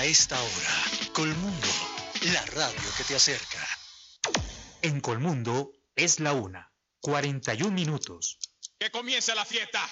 A esta hora, Colmundo, la radio que te acerca. En Colmundo es la 1:41. ¡Que comience la fiesta!